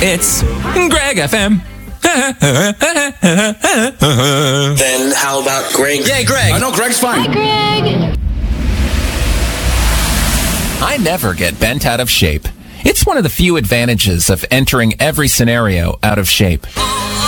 It's Greg FM. Then how about Greg? Yeah, Greg. I know Greg's fine. Hi, Greg. I never get bent out of shape. It's one of the few advantages of entering every scenario out of shape.